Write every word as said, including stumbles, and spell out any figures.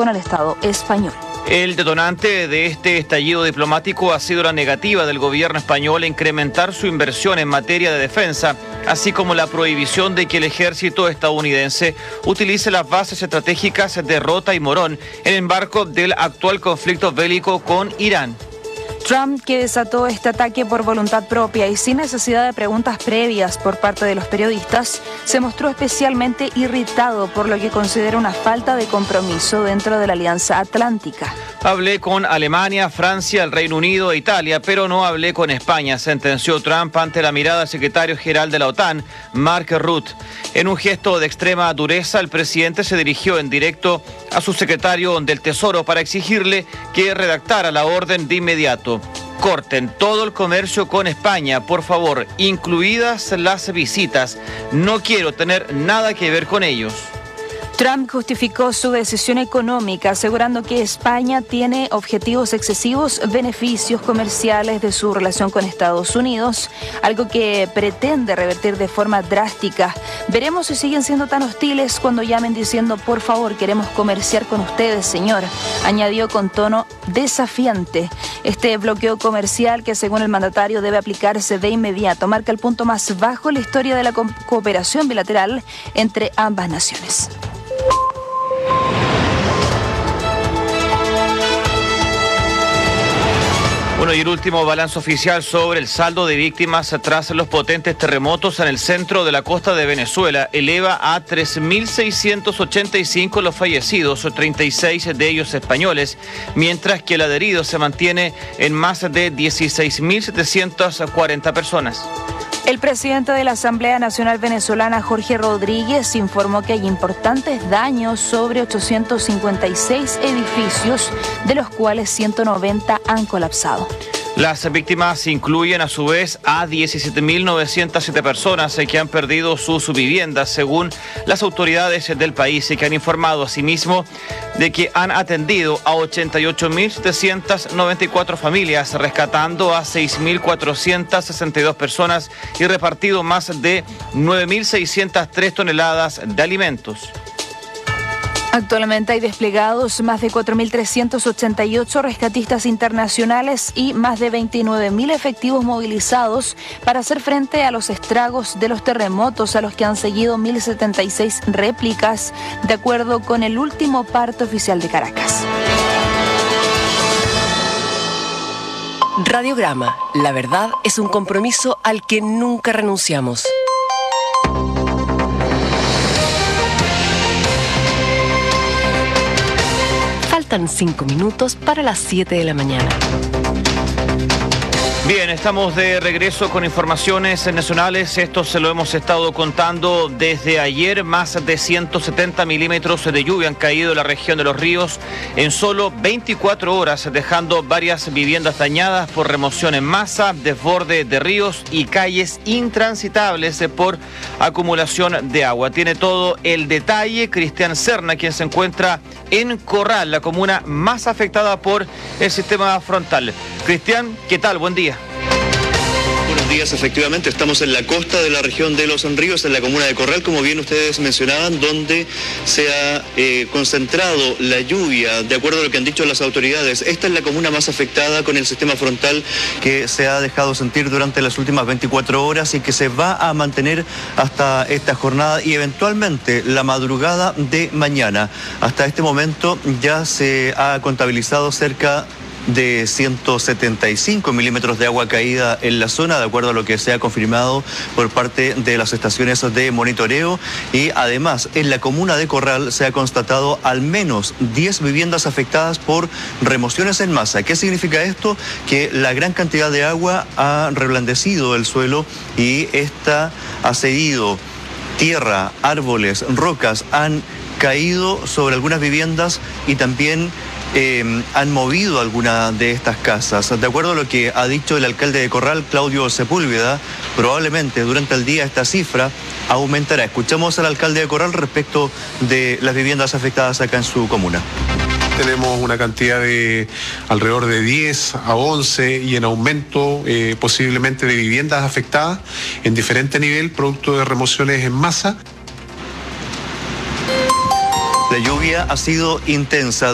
con el Estado español. El detonante de este estallido diplomático ha sido la negativa del gobierno español a incrementar su inversión en materia de defensa, así como la prohibición de que el ejército estadounidense utilice las bases estratégicas de Rota y Morón en el marco del actual conflicto bélico con Irán. Trump, que desató este ataque por voluntad propia y sin necesidad de preguntas previas por parte de los periodistas, se mostró especialmente irritado por lo que considera una falta de compromiso dentro de la Alianza Atlántica. Hablé con Alemania, Francia, el Reino Unido e Italia, pero no hablé con España, sentenció Trump ante la mirada del secretario general de la OTAN, Mark Rutte. En un gesto de extrema dureza, el presidente se dirigió en directo a su secretario del Tesoro para exigirle que redactara la orden de inmediato. Corten todo el comercio con España, por favor, incluidas las visitas. No quiero tener nada que ver con ellos. Trump justificó su decisión económica asegurando que España tiene objetivos excesivos, beneficios comerciales de su relación con Estados Unidos, algo que pretende revertir de forma drástica. Veremos si siguen siendo tan hostiles cuando llamen diciendo por favor queremos comerciar con ustedes, señor, añadió con tono desafiante. Este bloqueo comercial, que según el mandatario debe aplicarse de inmediato, marca el punto más bajo en la historia de la co- cooperación bilateral entre ambas naciones. Bueno, y el último balance oficial sobre el saldo de víctimas tras los potentes terremotos en el centro de la costa de Venezuela eleva a tres mil seiscientos ochenta y cinco los fallecidos, treinta y seis de ellos españoles, mientras que el adherido se mantiene en más de dieciséis mil setecientas cuarenta personas. El presidente de la Asamblea Nacional Venezolana, Jorge Rodríguez, informó que hay importantes daños sobre ochocientos cincuenta y seis edificios, de los cuales ciento noventa han colapsado. Las víctimas incluyen a su vez a diecisiete mil novecientas siete personas que han perdido sus viviendas, según las autoridades del país, y que han informado asimismo de que han atendido a ochenta y ocho mil setecientas noventa y cuatro familias, rescatando a seis mil cuatrocientas sesenta y dos personas y repartido más de nueve mil seiscientas tres toneladas de alimentos. Actualmente hay desplegados más de cuatro mil trescientos ochenta y ocho rescatistas internacionales y más de veintinueve mil efectivos movilizados para hacer frente a los estragos de los terremotos, a los que han seguido mil setenta y seis réplicas, de acuerdo con el último parte oficial de Caracas. Radiograma, la verdad es un compromiso al que nunca renunciamos. Faltan cinco minutos para las siete de la mañana. Bien, estamos de regreso con informaciones nacionales. Esto se lo hemos estado contando desde ayer. Más de ciento setenta milímetros de lluvia han caído en la región de Los Ríos en solo veinticuatro horas, dejando varias viviendas dañadas por remoción en masa, desborde de ríos y calles intransitables por acumulación de agua. Tiene todo el detalle Cristian Serna, quien se encuentra en Corral, la comuna más afectada por el sistema frontal. Cristian, ¿qué tal? Buen día. Buenos días, efectivamente estamos en la costa de la región de Los Ríos, en la comuna de Corral, como bien ustedes mencionaban, donde se ha eh, concentrado la lluvia, de acuerdo a lo que han dicho las autoridades. Esta es la comuna más afectada con el sistema frontal que se ha dejado sentir durante las últimas veinticuatro horas y que se va a mantener hasta esta jornada y eventualmente la madrugada de mañana. Hasta este momento ya se ha contabilizado cerca de ciento setenta y cinco milímetros de agua caída en la zona, de acuerdo a lo que se ha confirmado por parte de las estaciones de monitoreo. Y además, en la comuna de Corral se ha constatado al menos diez viviendas afectadas por remociones en masa. ¿Qué significa esto? Que la gran cantidad de agua ha reblandecido el suelo y esta ha cedido tierra, árboles, rocas, han caído sobre algunas viviendas y también Eh, han movido alguna de estas casas. De acuerdo a lo que ha dicho el alcalde de Corral, Claudio Sepúlveda, probablemente durante el día esta cifra aumentará. Escuchamos al alcalde de Corral respecto de las viviendas afectadas acá en su comuna. Tenemos una cantidad de alrededor de diez a once y en aumento eh, posiblemente de viviendas afectadas en diferente nivel, producto de remociones en masa. La lluvia ha sido intensa.